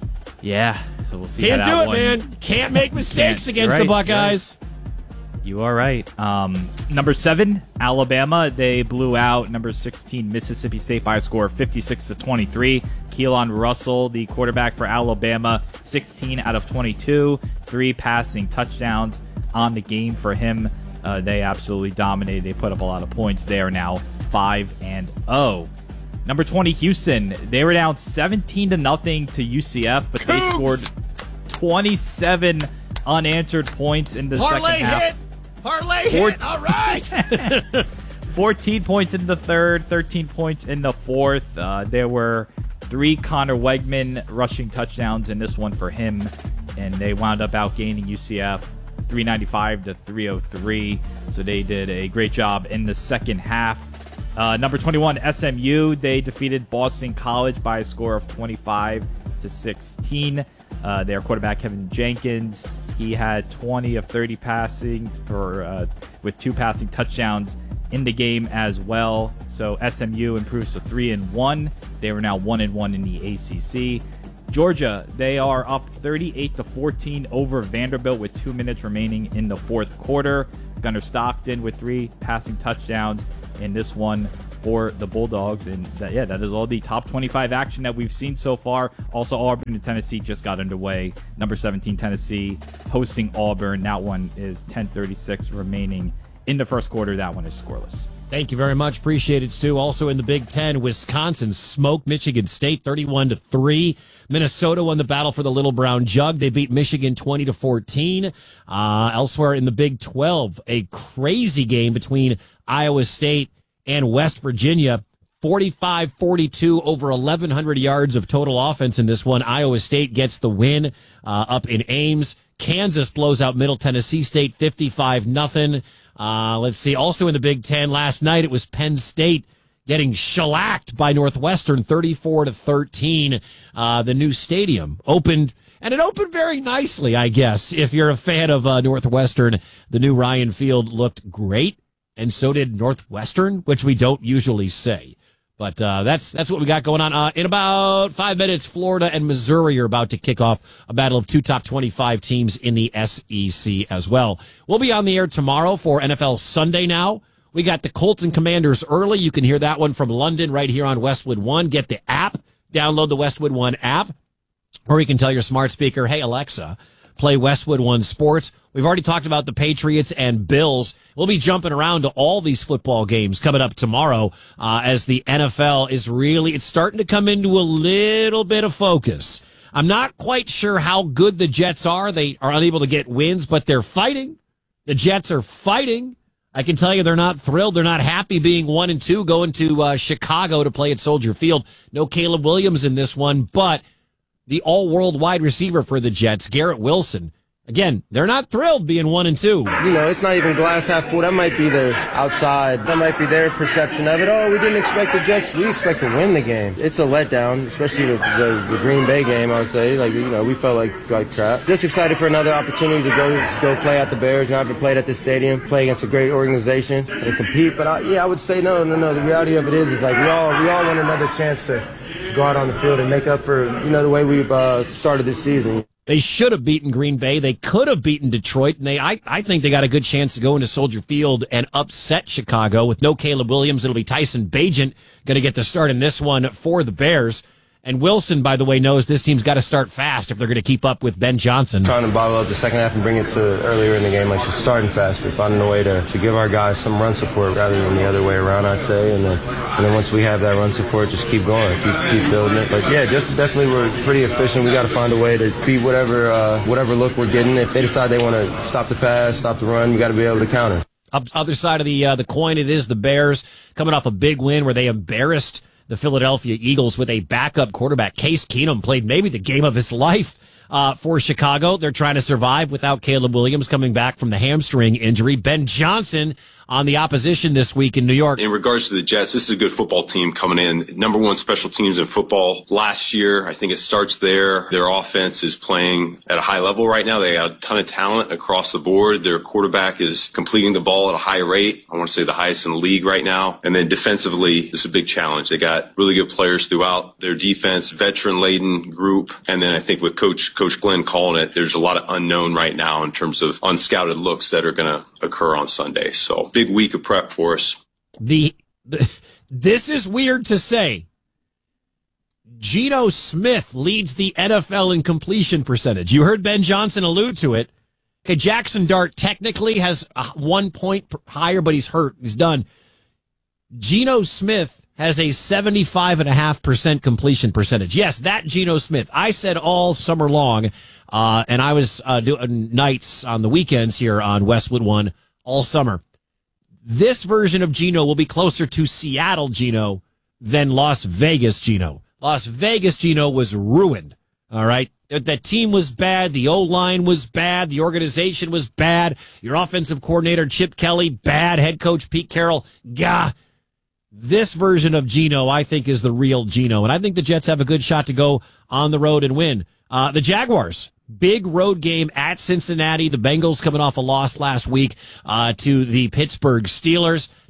Yeah, so we'll see. Can't how do that it, one. man. Can't make mistakes Can't. against right, the Buckeyes. Right. You are right. Um, number seven, Alabama. They blew out number sixteen, Mississippi State by a score of fifty-six to twenty-three. Keelan Russell, the quarterback for Alabama, sixteen out of twenty-two, three passing touchdowns on the game for him. Uh, they absolutely dominated. They put up a lot of points. They are now five and oh. Number twenty, Houston. They were down seventeen to nothing to U C F, but they scored twenty-seven unanswered points in the Parlay second half. hit. Parlay hit. All right. fourteen points in the third, thirteen points in the fourth. Uh, there were three Connor Wegman rushing touchdowns in this one for him, and they wound up outgaining U C F three ninety-five to three oh three. So they did a great job in the second half. Uh, number twenty-one, S M U. They defeated Boston College by a score of twenty-five to sixteen. Uh, their quarterback, Kevin Jenkins, he had twenty of thirty passing for uh, with two passing touchdowns in the game as well. So S M U improves to three and one. They were now one and one in the A C C. Georgia, they are up thirty-eight to fourteen over Vanderbilt with two minutes remaining in the fourth quarter. Gunnar Stockton with three passing touchdowns in this one for the Bulldogs. And that, yeah, that is all the top twenty-five action that we've seen so far. Also, Auburn and Tennessee just got underway. Number seventeen, Tennessee, hosting Auburn. That one is ten thirty-six remaining in the first quarter. That one is scoreless. Thank you very much. Appreciate it, Stu. Also in the Big Ten, Wisconsin smoked Michigan State thirty-one to three. Minnesota won the battle for the Little Brown Jug. They beat Michigan twenty to fourteen. Uh, elsewhere in the Big twelve, a crazy game between Iowa State and West Virginia. forty-five forty-two, over eleven hundred yards of total offense in this one. Iowa State gets the win uh, up in Ames. Kansas blows out Middle Tennessee State fifty-five nothing. Uh, let's see. Also in the Big Ten last night, it was Penn State getting shellacked by Northwestern thirty-four to thirteen. Uh, the new stadium opened, and it opened very nicely, I guess. If you're a fan of uh, Northwestern, the new Ryan Field looked great, and so did Northwestern, which we don't usually say. But uh, that's that's what we got going on. Uh, in about five minutes, Florida and Missouri are about to kick off a battle of two top twenty-five teams in the S E C as well. We'll be on the air tomorrow for N F L Sunday now. We got the Colts and Commanders early. You can hear that one from London right here on Westwood One. Get the app. Download the Westwood One app. Or you can tell your smart speaker, hey, Alexa, play Westwood One Sports. We've already talked about the Patriots and Bills. We'll be jumping around to all these football games coming up tomorrow uh, as the N F L is really, it's starting to come into a little bit of focus. I'm not quite sure how good the Jets are. They are unable to get wins, but they're fighting. The Jets are fighting. I can tell you they're not thrilled. They're not happy being one and two, going to uh, Chicago to play at Soldier Field. No Caleb Williams in this one, but the all-world wide receiver for the Jets, Garrett Wilson. Again, they're not thrilled being one and two. You know, it's not even glass half full. That might be the outside. That might be their perception of it. Oh, we didn't expect the Jets. We expect to win the game. It's a letdown, especially the, the, the Green Bay game, I would say. Like, you know, we felt like, like crap. Just excited for another opportunity to go go play at the Bears. You know, I haven't played at this stadium, play against a great organization and compete. But, I, yeah, I would say no, no, no. The reality of it is, is like we all, we all want another chance to go out on the field and make up for, you know, the way we've uh, started this season. They should have beaten Green Bay. They could have beaten Detroit, and they I, I think they got a good chance to go into Soldier Field and upset Chicago. With no Caleb Williams, it'll be Tyson Bagent going to get the start in this one for the Bears. And Wilson, by the way, knows this team's got to start fast if they're going to keep up with Ben Johnson. Trying to bottle up the second half and bring it to earlier in the game, like just starting faster, finding a way to, to give our guys some run support rather than the other way around, I'd say. And then, and then once we have that run support, just keep going, keep, keep building it. But yeah, just definitely we're pretty efficient. We got to find a way to beat whatever uh, whatever look we're getting. If they decide they want to stop the pass, stop the run, we got to be able to counter. Up other side of the uh, the coin, it is the Bears coming off a big win where they embarrassed the Philadelphia Eagles with a backup quarterback. Case Keenum played maybe the game of his life uh, for Chicago. They're trying to survive without Caleb Williams coming back from the hamstring injury. Ben Johnson on the opposition this week in New York. In regards to the Jets, this is a good football team coming in. Number one special teams in football last year. I think it starts there. Their offense is playing at a high level right now. They got a ton of talent across the board. Their quarterback is completing the ball at a high rate. I want to say the highest in the league right now. And then defensively, this is a big challenge. They got really good players throughout their defense, veteran-laden group. And then I think with Coach Coach Glenn calling it, there's a lot of unknown right now in terms of unscouted looks that are going to occur on Sunday. So big week of prep for us. The, the this is weird to say. Geno Smith leads the N F L in completion percentage. You heard Ben Johnson allude to it. Okay, Jackson Dart technically has a one point higher, but he's hurt. He's done. Geno Smith has a seventy-five point five percent completion percentage. Yes, that Geno Smith. I said all summer long, uh, and I was uh, doing nights on the weekends here on Westwood One all summer. This version of Geno will be closer to Seattle Geno than Las Vegas Geno. Las Vegas Geno was ruined, all right? That team was bad. The O-line was bad. The organization was bad. Your offensive coordinator, Chip Kelly, bad. Head coach, Pete Carroll, gah. This version of Geno, I think, is the real Geno. And I think the Jets have a good shot to go on the road and win. Uh, the Jaguars, big road game at Cincinnati. The Bengals coming off a loss last week uh, to the Pittsburgh Steelers.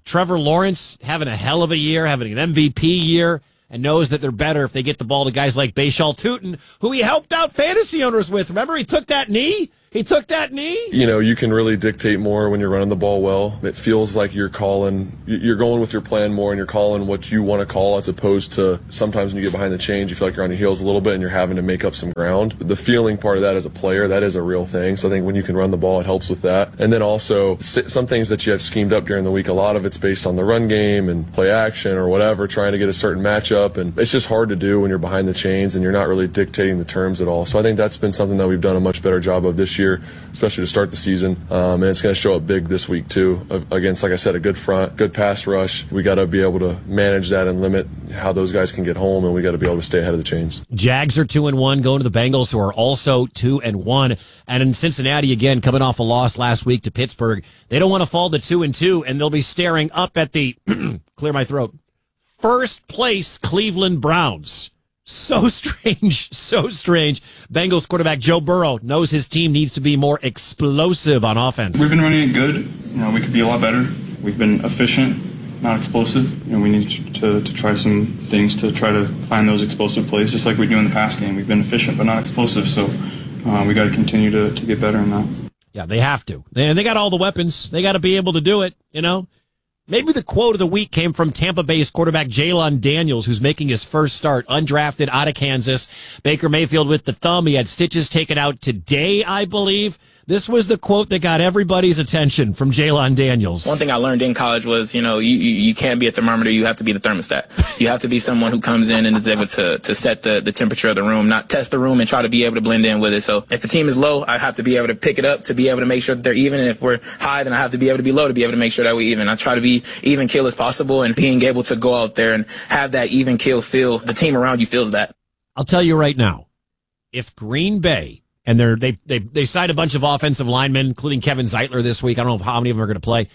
Trevor Lawrence having a hell of a year, having an M V P year, and knows that they're better if they get the ball to guys like Bashal Tutin, who he helped out fantasy owners with. Remember, he took that knee? He took that knee? You know, you can really dictate more when you're running the ball well. It feels like you're calling, you're going with your plan more and you're calling what you want to call, as opposed to sometimes when you get behind the chains, you feel like you're on your heels a little bit and you're having to make up some ground. The feeling part of that as a player, that is a real thing. So I think when you can run the ball, it helps with that. And then also some things that you have schemed up during the week, a lot of it's based on the run game and play action or whatever, trying to get a certain matchup. And it's just hard to do when you're behind the chains and you're not really dictating the terms at all. So I think that's been something that we've done a much better job of this year, especially to start the season, um, and it's going to show up big this week too. Against, like I said, a good front, good pass rush. We got to be able to manage that and limit how those guys can get home, and we got to be able to stay ahead of the chains. Jags are two and one, going to the Bengals, who are also two and one, and in Cincinnati again, coming off a loss last week to Pittsburgh. They don't want to fall to two and two, and they'll be staring up at the clear my throat first place Cleveland Browns. So strange, so strange. Bengals quarterback Joe Burrow knows his team needs to be more explosive on offense. We've been running it good. You know, we could be a lot better. We've been efficient, not explosive. You know, we need to, to try some things to try to find those explosive plays, just like we do in the pass game. We've been efficient, but not explosive, so uh, we got to continue to, to get better in that. Yeah, they have to. And they got all the weapons. They got to be able to do it, you know. Maybe the quote of the week came from Tampa-based quarterback Jalon Daniels, who's making his first start, undrafted out of Kansas. Baker Mayfield with the thumb. He had stitches taken out today, I believe. This was the quote that got everybody's attention from Jalon Daniels. One thing I learned in college was, you know, you, you, you can't be a thermometer. You have to be the thermostat. You have to be someone who comes in and is able to, to set the, the temperature of the room, not test the room and try to be able to blend in with it. So if the team is low, I have to be able to pick it up to be able to make sure that they're even. And if we're high, then I have to be able to be low to be able to make sure that we're even. I try to be even kill as possible, and being able to go out there and have that even kill feel, the team around you feels that. I'll tell you right now, if Green Bay, and they're, they they they signed a bunch of offensive linemen, including Kevin Zeitler this week. I don't know how many of them are going to play.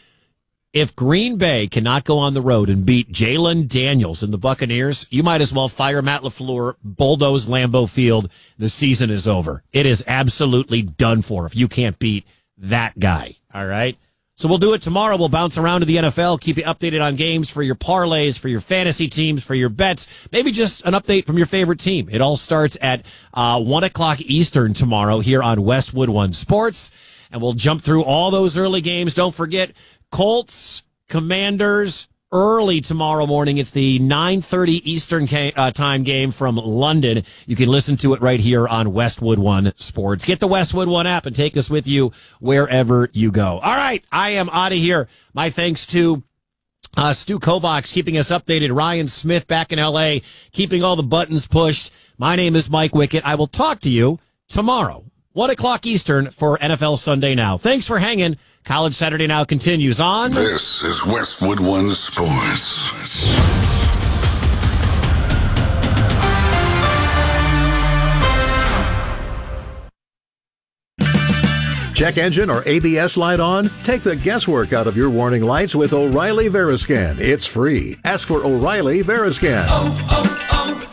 If Green Bay cannot go on the road and beat Jalon Daniels and the Buccaneers, you might as well fire Matt LaFleur, bulldoze Lambeau Field. The season is over. It is absolutely done for if you can't beat that guy. All right? So we'll do it tomorrow. We'll bounce around to the N F L, keep you updated on games for your parlays, for your fantasy teams, for your bets, maybe just an update from your favorite team. It all starts at uh, one o'clock Eastern tomorrow here on Westwood One Sports, and we'll jump through all those early games. Don't forget, Colts, Commanders, early tomorrow morning. It's the nine thirty Eastern ca- uh, time game from London. You can listen to it right here on Westwood One Sports. Get the Westwood One app and take us with you wherever you go. All right, I am out of here. My thanks to uh, Stu Kovacs keeping us updated. Ryan Smith back in L A, keeping all the buttons pushed. My name is Mike Wickett. I will talk to you tomorrow, one o'clock Eastern for N F L Sunday Now. Thanks for hanging. College Saturday Now continues on. This is Westwood One Sports. Check engine or A B S light on? Take the guesswork out of your warning lights with O'Reilly Veriscan. It's free. Ask for O'Reilly Veriscan. Oh,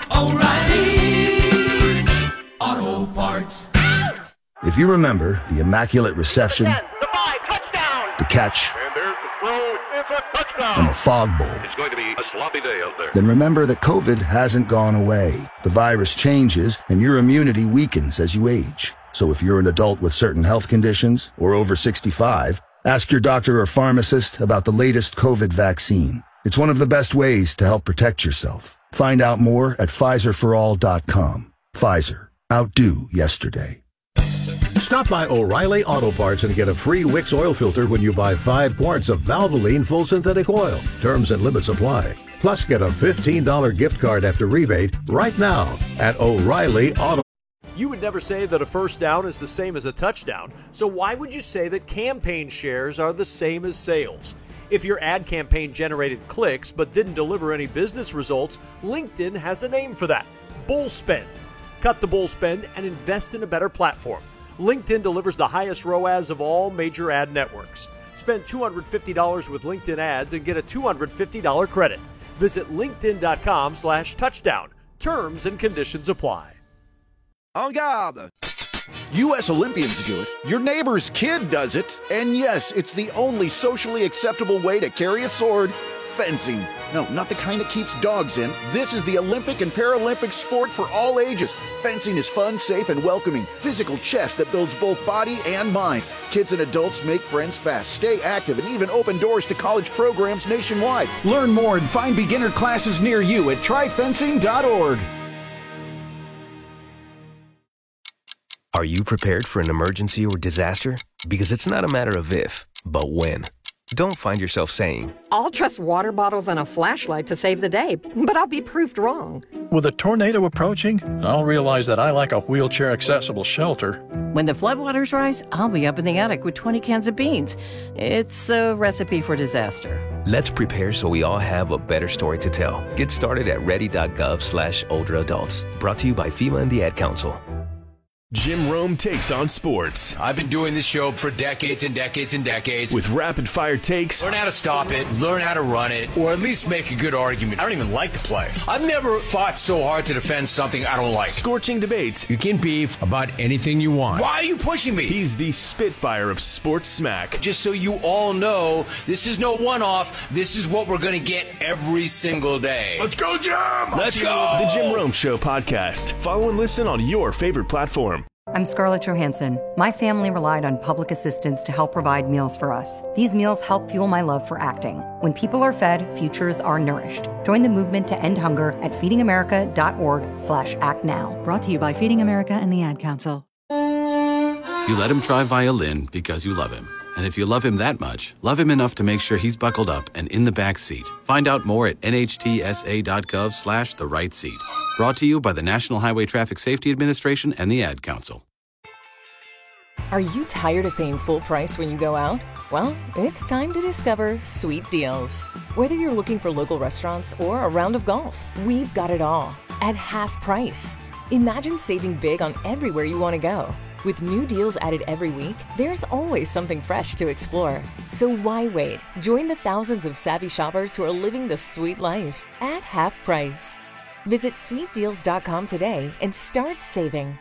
oh, oh, O'Reilly Auto Parts. If you remember the Immaculate Reception, the catch, And there's the throw. It's a touchdown. and the fog bowl, It's going to be a sloppy day out there. then remember that COVID hasn't gone away. The virus changes and your immunity weakens as you age. So if you're an adult with certain health conditions or over sixty-five, ask your doctor or pharmacist about the latest COVID vaccine. It's one of the best ways to help protect yourself. Find out more at Pfizer for all dot com. Pfizer. Outdo yesterday. Stop by O'Reilly Auto Parts and get a free Wix oil filter when you buy five quarts of Valvoline Full Synthetic Oil. Terms and limits apply. Plus, get a fifteen dollars gift card after rebate right now at O'Reilly Auto. You would never say that a first down is the same as a touchdown, so why would you say that campaign shares are the same as sales? If your ad campaign generated clicks but didn't deliver any business results, LinkedIn has a name for that: bull spend. Cut the bull spend and invest in a better platform. LinkedIn delivers the highest R O A S of all major ad networks. Spend two hundred fifty dollars with LinkedIn ads and get a two hundred fifty dollars credit. Visit linkedin.com slash touchdown. Terms and conditions apply. En garde! U S Olympians do it, your neighbor's kid does it, and yes, it's the only socially acceptable way to carry a sword, fencing. No, not the kind that keeps dogs in. This is the Olympic and Paralympic sport for all ages. Fencing is fun, safe, and welcoming. Physical chess that builds both body and mind. Kids and adults make friends fast, stay active, and even open doors to college programs nationwide. Learn more and find beginner classes near you at try fencing dot org. Are you prepared for an emergency or disaster? Because it's not a matter of if, but when. Don't find yourself saying, I'll trust water bottles and a flashlight to save the day, but I'll be proved wrong. With a tornado approaching, I'll realize that I like a wheelchair-accessible shelter. When the floodwaters rise, I'll be up in the attic with twenty cans of beans. It's a recipe for disaster. let's prepare so we all have a better story to tell. Get started at ready.gov slash older adults. Brought to you by FEMA and the Ad Council. Jim Rome takes on sports. I've been doing this show for decades and decades and decades. With rapid-fire takes. Learn how to stop it, learn how to run it, or at least make a good argument. I don't even like to play. I've never fought so hard to defend something I don't like. Scorching debates. You can beef about anything you want. Why are you pushing me? He's the Spitfire of sports smack. Just so you all know, this is no one-off. This is what we're going to get every single day. Let's go, Jim! Let's go! The Jim Rome Show podcast. Follow and listen on your favorite platform. I'm Scarlett Johansson. My family relied on public assistance to help provide meals for us. These meals help fuel my love for acting. When people are fed, futures are nourished. Join the movement to end hunger at feedingamerica.org slash act now. Brought to you by Feeding America and the Ad Council. You let him try violin because you love him. And if you love him that much, love him enough to make sure he's buckled up and in the back seat. Find out more at nhtsa.gov slash the right seat. Brought to you by the National Highway Traffic Safety Administration and the Ad Council. Are you tired of paying full price when you go out? Well, it's time to discover Sweet Deals. Whether you're looking for local restaurants or a round of golf, we've got it all at half price. Imagine saving big on everywhere you want to go. With new deals added every week, there's always something fresh to explore. So why wait? Join the thousands of savvy shoppers who are living the sweet life at half price. Visit sweet deals dot com today and start saving.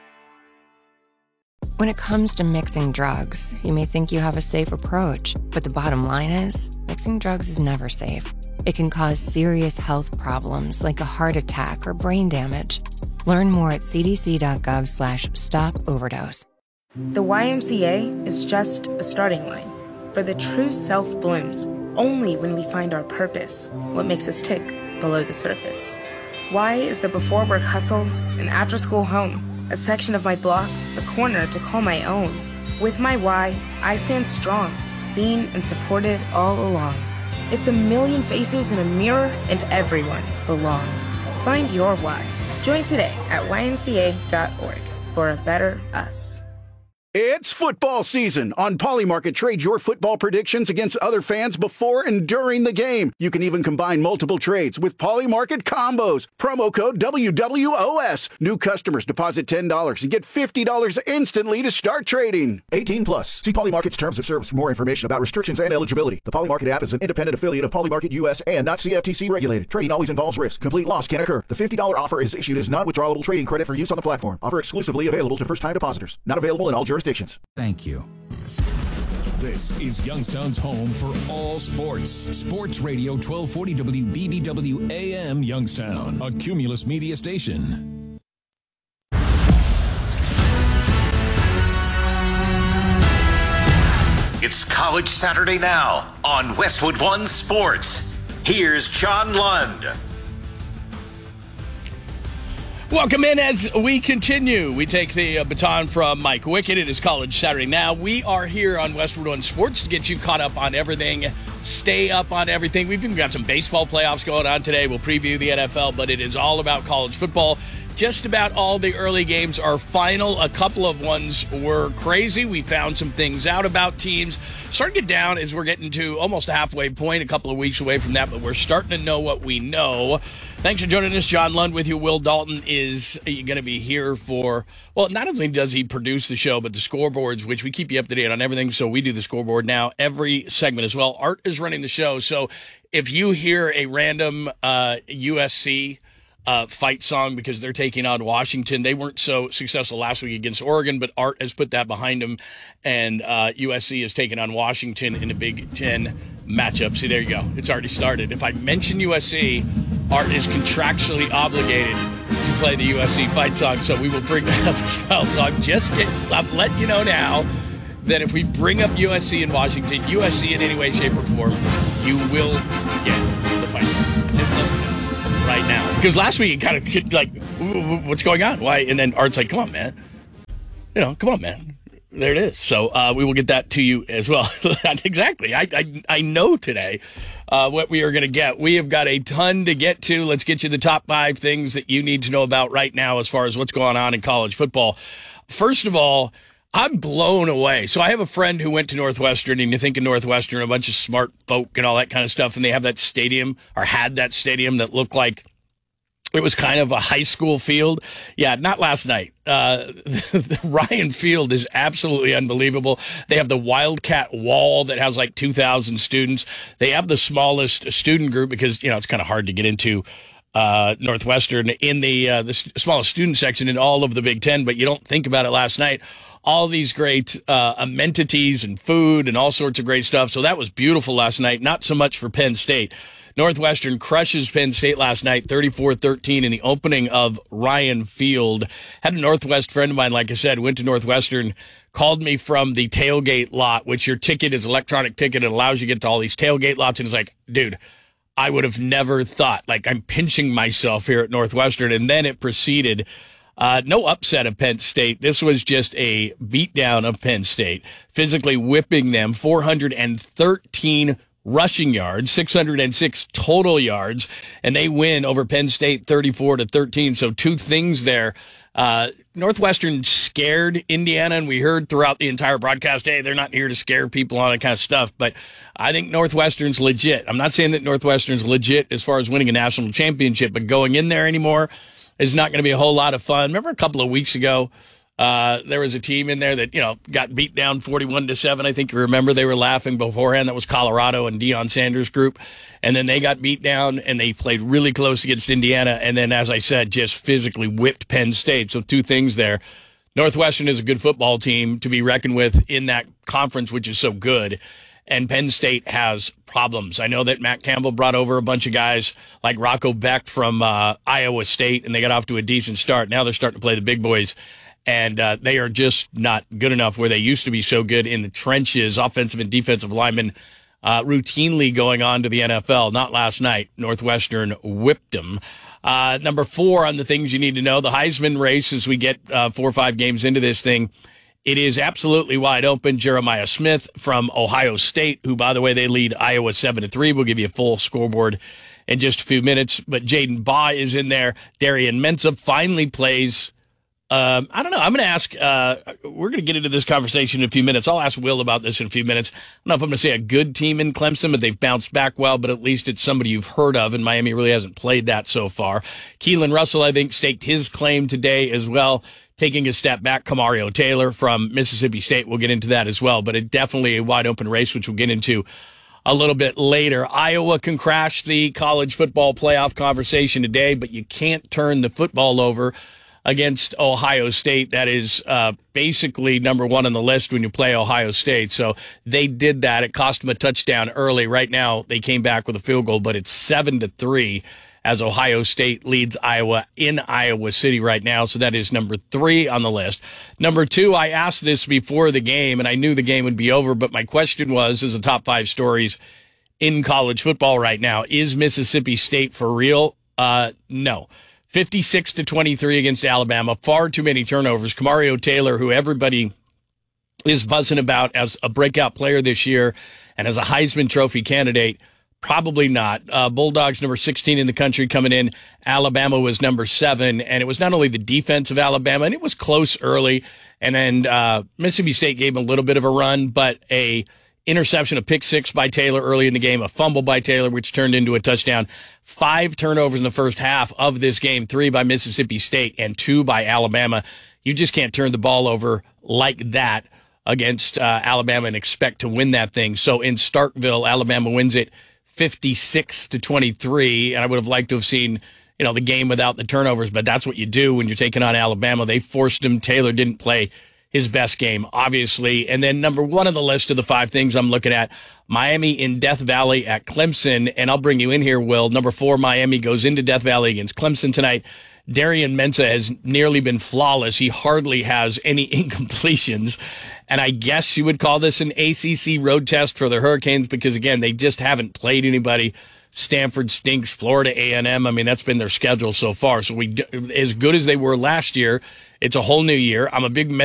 When it comes to mixing drugs, you may think you have a safe approach, but the bottom line is, mixing drugs is never safe. It can cause serious health problems like a heart attack or brain damage. Learn more at cdc.gov slash stop overdose. The Y M C A is just a starting line, for the true self blooms only when we find our purpose, what makes us tick below the surface. Y is the before work hustle, an after school home, a section of my block, a corner to call my own. With my Y, I stand strong, seen and supported all along. It's a million faces in a mirror and everyone belongs. Find your Y. Join today at y m c a dot org for a better us. It's football season. On Polymarket, trade your football predictions against other fans before and during the game. You can even combine multiple trades with Polymarket combos. Promo code W W O S. New customers deposit ten dollars and get fifty dollars instantly to start trading. eighteen plus. See Polymarket's terms of service for more information about restrictions and eligibility. The Polymarket app is an independent affiliate of Polymarket U S and not C F T C regulated. Trading always involves risk. Complete loss can occur. The fifty dollars offer is issued as non-withdrawable trading credit for use on the platform. Offer exclusively available to first-time depositors. Not available in all jurisdictions. Thank you. This is Youngstown's home for all sports. Sports Radio twelve forty W B B W A M Youngstown, a Cumulus media station. It's College Saturday now on Westwood One Sports. Here's John Lund. Welcome in as we continue. We take the uh, baton from Mike Wickett. It is College Saturday now. We are here on Westwood One Sports to get you caught up on everything, stay up on everything. We've even got some baseball playoffs going on today. We'll preview the N F L, but it is all about college football. Just about all the early games are final. A couple of ones were crazy. We found some things out about teams. Starting to get down as we're getting to almost a halfway point, a couple of weeks away from that, but we're starting to know what we know. Thanks for joining us. John Lund with you. Will Dalton is going to be here for, well, not only does he produce the show, but the scoreboards, which we keep you up to date on everything. So we do the scoreboard now every segment as well. Art is running the show. So if you hear a random uh, U S C uh, fight song because they're taking on Washington. They weren't so successful last week against Oregon, but Art has put that behind them, and uh, U S C is taking on Washington in a Big Ten matchup. See, there you go. It's already started. If I mention U S C, Art is contractually obligated to play the U S C fight song, so we will bring that up as well. So I'm just getting, I'm letting you know now that if we bring up U S C and Washington, U S C in any way, shape, or form, you will get the fight song. Just let me know right now. Because last week it kind of like, what's going on? Why? And then Art's like, come on, man. You know, come on, man. There it is. So uh, we will get that to you as well. Exactly. I, I I know today uh, what we are going to get. We have got a ton to get to. Let's get you the top five things that you need to know about right now as far as what's going on in college football. First of all, I'm blown away. So I have a friend who went to Northwestern, and you think of Northwestern, a bunch of smart folk and all that kind of stuff, and they have that stadium, or had that stadium that looked like it was kind of a high school field. Yeah, not last night. Uh, the Ryan Field is absolutely unbelievable. They have the Wildcat Wall that has like two thousand students. They have the smallest student group because, you know, it's kind of hard to get into uh, Northwestern in the, uh, the smallest student section in all of the Big Ten, but you don't think about it last night. All these great uh, amenities and food and all sorts of great stuff. So that was beautiful last night. Not so much for Penn State. Northwestern crushes Penn State last night, thirty-four thirteen in the opening of Ryan Field. Had a Northwest friend of mine, like I said, went to Northwestern, called me from the tailgate lot, which your ticket is electronic ticket. It allows you to get to all these tailgate lots. And he's like, dude, I would have never thought, like, I'm pinching myself here at Northwestern. And then it proceeded. Uh, no upset of Penn State. This was just a beatdown of Penn State, physically whipping them, four hundred thirteen rushing yards, six hundred six total yards, and they win over Penn State thirty-four to thirteen. So two things there. Uh, Northwestern scared Indiana, and we heard throughout the entire broadcast, hey, they're not here to scare people, all that kind of stuff. But I think Northwestern's legit. I'm not saying that Northwestern's legit as far as winning a national championship, but going in there anymore is not going to be a whole lot of fun. Remember a couple of weeks ago, Uh, there was a team in there that, you know, got beat down forty-one to seven. I think you remember they were laughing beforehand. That was Colorado and Deion Sanders' group. And then they got beat down and they played really close against Indiana. And then, as I said, just physically whipped Penn State. So two things there. Northwestern is a good football team to be reckoned with in that conference, which is so good. And Penn State has problems. I know that Matt Campbell brought over a bunch of guys like Rocco Beck from uh, Iowa State, and they got off to a decent start. Now they're starting to play the big boys. And uh, they are just not good enough where they used to be so good in the trenches, offensive and defensive linemen uh, routinely going on to the N F L. Not last night. Northwestern whipped them. Uh, number four on the things you need to know, the Heisman race as we get uh, four or five games into this thing. It is absolutely wide open. Jeremiah Smith from Ohio State, who, by the way, they lead Iowa seven to three. We'll give you a full scoreboard in just a few minutes. But Jaden Baugh is in there. Darian Mensah finally plays. Um, I don't know. I'm going to ask, uh, we're going to get into this conversation in a few minutes. I'll ask Will about this in a few minutes. I don't know if I'm going to say a good team in Clemson, but they've bounced back well, but at least it's somebody you've heard of, and Miami really hasn't played that so far. Keelan Russell, I think, staked his claim today as well, taking a step back. Kamario Taylor from Mississippi State, we'll get into that as well, but it definitely a wide open race, which we'll get into a little bit later. Iowa can crash the college football playoff conversation today, but you can't turn the football over against Ohio State. That is uh, basically number one on the list when you play Ohio State. So they did that. It cost them a touchdown early. Right now, they came back with a field goal, but it's seven to three as Ohio State leads Iowa in Iowa City right now. So that is number three on the list. Number two, I asked this before the game, and I knew the game would be over, but my question was, is the top five stories in college football right now, is Mississippi State for real? Uh, no. fifty-six to twenty-three against Alabama. Far too many turnovers. Kamario Taylor, who everybody is buzzing about as a breakout player this year and as a Heisman Trophy candidate, probably not. Uh, Bulldogs number sixteen in the country coming in. Alabama was number seven, and it was not only the defense of Alabama, and it was close early, and then uh, Mississippi State gave them a little bit of a run, but a interception, a pick six by Taylor early in the game, a fumble by Taylor, which turned into a touchdown. Five turnovers in the first half of this game, three by Mississippi State and two by Alabama. You just can't turn the ball over like that against uh, Alabama and expect to win that thing. So in Starkville, Alabama wins it fifty-six to twenty-three, and I would have liked to have seen, you you know, the game without the turnovers, but that's what you do when you're taking on Alabama. They forced him. Taylor didn't play his best game, obviously. And then number one on the list of the five things I'm looking at, Miami in Death Valley at Clemson. And I'll bring you in here, Will. Number four, Miami goes into Death Valley against Clemson tonight. Darian Mensah has nearly been flawless. He hardly has any incompletions. And I guess you would call this an A C C road test for the Hurricanes because, again, they just haven't played anybody. Stanford stinks. Florida A and M, I mean, that's been their schedule so far. So we, as good as they were last year, it's a whole new year. I'm a big